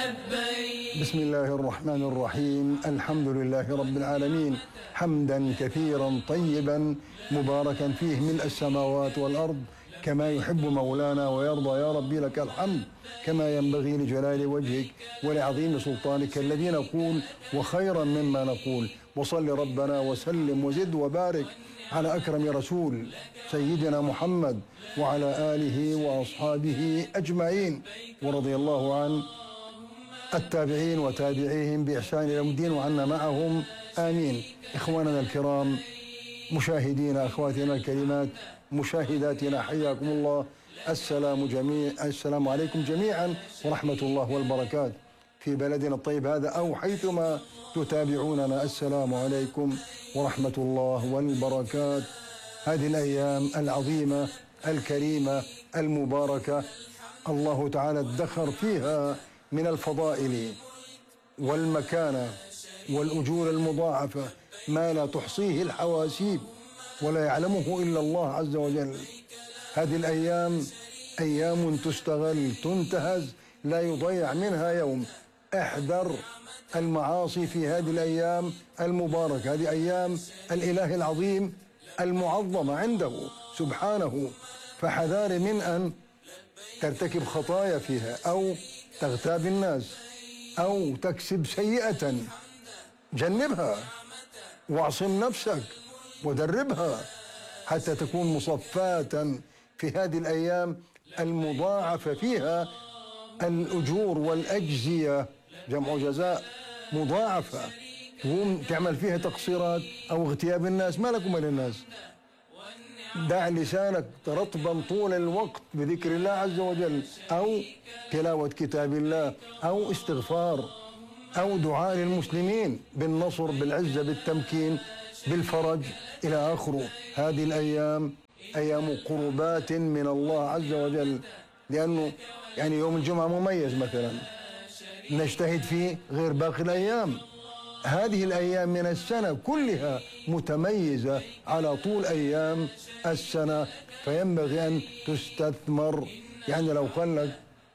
بسم الله الرحمن الرحيم. الحمد لله رب العالمين، حمدا كثيرا طيبا مباركا فيه ملء السماوات والأرض كما يحب مولانا ويرضى. يا ربي لك الحمد كما ينبغي لجلال وجهك ولعظيم سلطانك الذي نقول وخيرا مما نقول. وصل ربنا وسلم وزد وبارك على أكرم رسول سيدنا محمد وعلى آله وأصحابه أجمعين، ورضي الله عن التابعين وتابعيهم بإحسان إلى يوم الدين وعنا معهم آمين. إخواننا الكرام، مشاهدينا، أخواتنا الكريمات، مشاهداتنا، حياكم الله. السلام عليكم جميعا ورحمة الله والبركات في بلدنا الطيب هذا أو حيثما تتابعوننا. السلام عليكم ورحمة الله والبركات. هذه الأيام العظيمة الكريمة المباركة الله تعالى ادخر فيها من الفضائل والمكانة والأجور المضاعفة ما لا تحصيه الحواسيب ولا يعلمه إلا الله عز وجل. هذه الأيام أيام تستغل تنتهز، لا يضيع منها يوم. احذر المعاصي في هذه الأيام المباركة، هذه أيام الإله العظيم المعظمة عنده سبحانه، فحذار من أن ترتكب خطايا فيها أو تغتاب الناس أو تكسب سيئة. جنبها واعصم نفسك ودربها حتى تكون مصفاة في هذه الأيام المضاعفة فيها الأجور والأجزية، جمع جزاء، مضاعفة. تقوم تعمل فيها تقصيرات أو اغتياب الناس، ما لكم من الناس. دع لسانك رطبا طول الوقت بذكر الله عز وجل أو تلاوة كتاب الله أو استغفار أو دعاء للمسلمين بالنصر بالعزة بالتمكين بالفرج إلى آخره. هذه الأيام أيام قربات من الله عز وجل، لأنه يعني يوم الجمعة مميز مثلا نجتهد فيه غير باقي الأيام. هذه الأيام من السنة كلها متميزة على طول أيام السنة، فينبغي أن تستثمر. يعني لو قال لك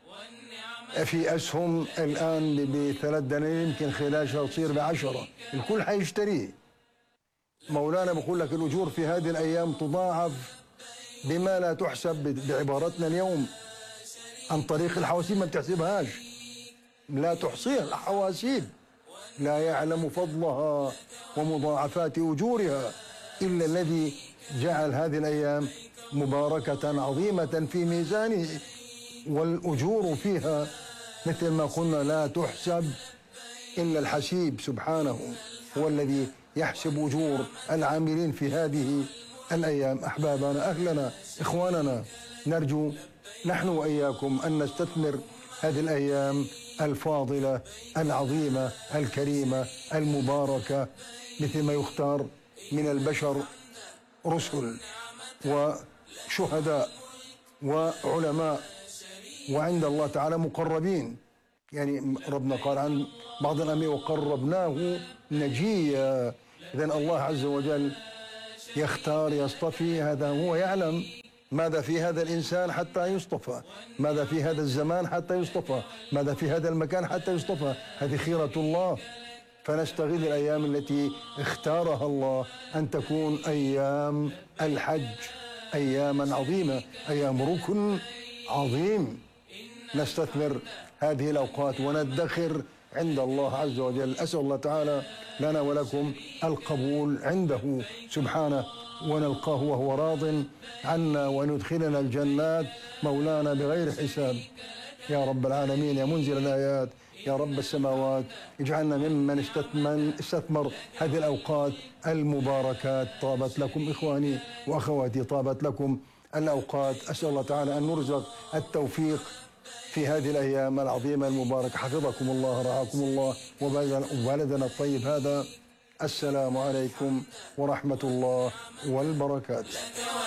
في أسهم الآن ب3 دنانير يمكن خلال شهر تصير ب10، الكل حيشتريه. مولانا بقول لك الأجور في هذه الأيام تضاعف بما لا تحسب بعبارتنا اليوم عن طريق الحواسيب، ما بتحسبهاش، لا تحصيها الحواسيب، لا يعلم فضلها ومضاعفات أجورها إلا الذي جعل هذه الأيام مباركة عظيمة في ميزانه. والأجور فيها مثل ما قلنا لا تحسب إلا الحسيب سبحانه، هو الذي يحسب أجور العاملين في هذه الأيام. أحبابنا، أهلنا، إخواننا، نرجو نحن وإياكم أن نستثمر هذه الأيام الفاضلة العظيمة الكريمة المباركة مثل ما يختار من البشر رسل وشهداء وعلماء وعند الله تعالى مقربين. يعني ربنا قال عن بعض الأنبياء وقربناه نجيا. إذن الله عز وجل يختار يصطفي، هذا هو يعلم ماذا في هذا الإنسان حتى يصطفى، ماذا في هذا الزمان حتى يصطفى، ماذا في هذا المكان حتى يصطفى. هذه خيرة الله، فنستغل الأيام التي اختارها الله أن تكون أيام الحج، أياما عظيمة، أيام ركن عظيم. نستثمر هذه الأوقات وندخر عند الله عز وجل. أسأل الله تعالى لنا ولكم القبول عنده سبحانه، ونلقاه وهو راض عنا، وندخلنا الجنات مولانا بغير حساب يا رب العالمين. يا منزل الآيات، يا رب السماوات، اجعلنا ممن استثمر هذه الأوقات المباركات. طابت لكم إخواني وأخواتي، طابت لكم الأوقات. أسأل الله تعالى أن نرزق التوفيق في هذه الأيام العظيمة المباركة. حفظكم الله، رعاكم الله، وبلدنا الطيب هذا. السلام عليكم ورحمة الله والبركاته.